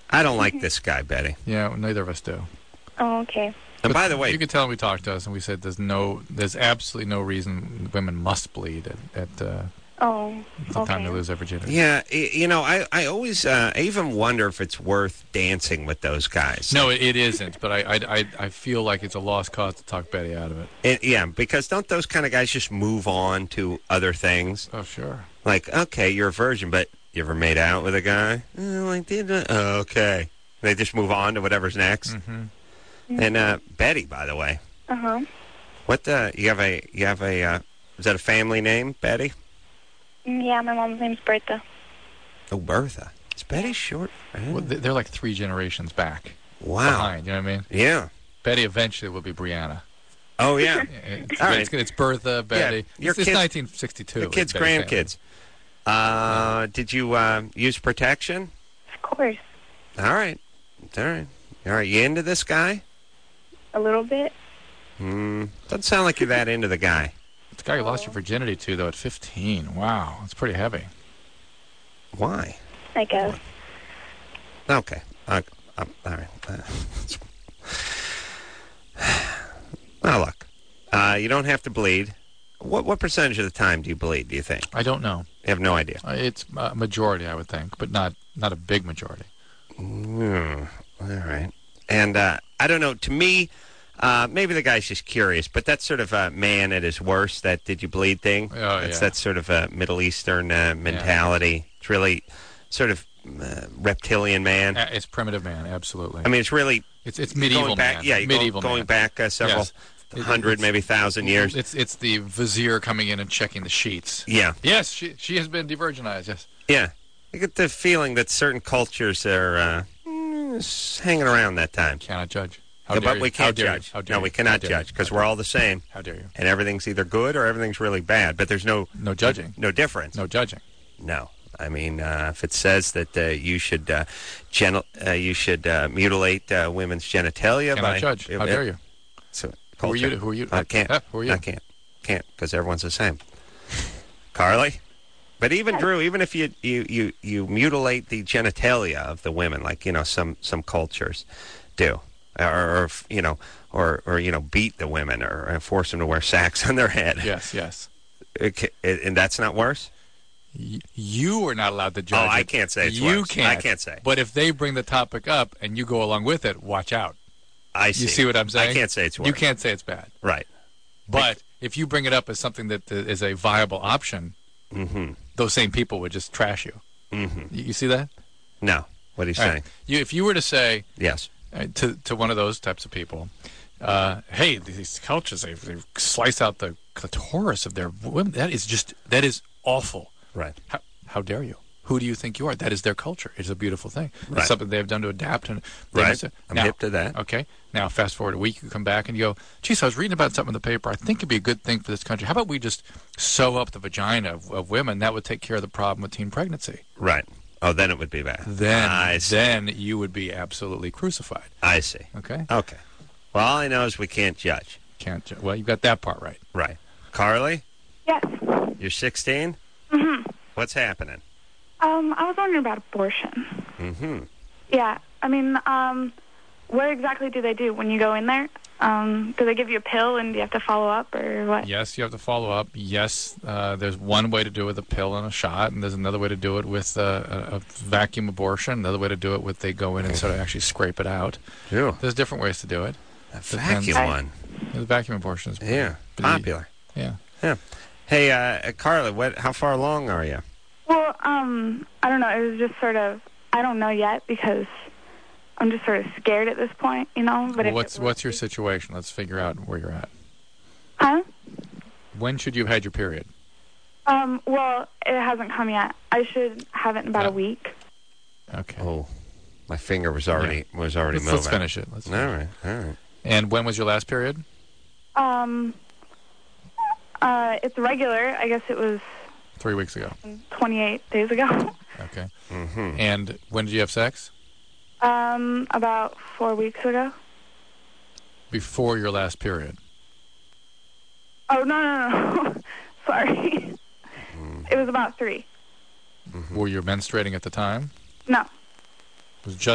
I don't like this guy, Betty. Yeah, neither of us do. Oh, okay. And by the way, you could tell him we talked to us, and we said there's absolutely no reason women must bleed at the time they lose their virginity. Yeah, I always, I even wonder if it's worth dancing with those guys. No, it isn't, but I feel like it's a lost cause to talk Betty out of it. Yeah, because don't those kind of guys just move on to other things? Oh, sure. Like, okay, you're a virgin, but you ever made out with a guy? Oh, okay. They just move on to whatever's next. Mm-hmm. And Betty, by the way. Uh-huh. What you have a is that a family name, Betty? Yeah, my mom's name's Bertha. Oh, Bertha. Is Betty short? Well, they're like 3 generations back. Wow. Behind, you know what I mean? Yeah. Betty eventually will be Brianna. Oh, yeah. All right. It's Bertha, Betty. Yeah, it's 1962. Your kids' grandkids. Did you use protection? Of course. All right. You into this guy? A little bit. Doesn't sound like you're that into the guy. The guy you lost your virginity to, though, at 15. Wow. That's pretty heavy. Why? I guess. Okay. All right. Now, look. You don't have to bleed. What percentage of the time do you bleed, do you think? I don't know. You have no idea? It's a majority, I would think, but not a big majority. All right. And I don't know. To me, maybe the guy's just curious, but that's sort of a man at his worst, that did you bleed thing. Oh, That's sort of a Middle Eastern mentality. Yeah. It's really sort of reptilian man. It's primitive man, absolutely. I mean, it's really... It's medieval back, man. Yeah, going back several hundred, maybe 1,000 years. It's the vizier coming in and checking the sheets. Yeah. Yes, she has been de-virginized, yes. Yeah. I get the feeling that certain cultures are hanging around that time. Cannot judge. But we can't judge. No, we cannot judge because we're all the same. How dare you? And everything's either good or everything's really bad. But there's no judging. No difference. No judging. No. I mean, if it says that you should mutilate women's genitalia, cannot judge. How dare you? So, who are you? I can't. Who are you? I can't because everyone's the same. But even Drew, even if you mutilate the genitalia of the women, like some cultures do, or beat the women or force them to wear sacks on their head. Yes. And that's not worse. You are not allowed to judge. Oh, I can't say it's worse. You can't. I can't say. But if they bring the topic up and you go along with it, watch out. I see. You see what I'm saying? I can't say it's worse. You can't say it's bad. Right. But if you bring it up as something that is a viable option, those same people would just trash you. You see that? No. What are you saying? If you were to say yes to one of those types of people, hey, these cultures, they slice out the clitoris of their women. That is awful. Right. How dare you? Who do you think you are? That is their culture. It's a beautiful thing. Right. It's something they have done to adapt. And right. I'm hip to that. Okay. Now, fast forward a week, you come back and you go, geez, I was reading about something in the paper. I think it'd be a good thing for this country. How about we just sew up the vagina of women? That would take care of the problem with teen pregnancy. Right. Oh, then it would be bad. Then you would be absolutely crucified. I see. Okay. Well, all I know is we can't judge. Well, you got that part right. Right. Carly? Yes. You're 16? What's happening? I was wondering about abortion. Yeah. I mean, what exactly do they do when you go in there? Do they give you a pill and do you have to follow up or what? Yes, you have to follow up. Yes, there's one way to do it with a pill and a shot, and there's another way to do it with a vacuum abortion. Another way to do it with they go in and sort of actually scrape it out. Ew. There's different ways to do it. A vacuum one? Yeah, the vacuum abortion is popular. Yeah. Hey, Carly, how far along are you? Well, I don't know. It was just sort of, I don't know yet because I'm just sort of scared at this point, But well, what's your situation? Let's figure out where you're at. Huh? When should you have had your period? Well, it hasn't come yet. I should have it in about a week. Okay. Oh, my finger was already moving. Let's finish it. All right. And when was your last period? It's regular. I guess it was 3 weeks ago. 28 days ago. Okay. And when did you have sex? About 4 weeks ago. Before your last period? Oh, no. Sorry. It was about 3. Were you menstruating at the time? No. It was just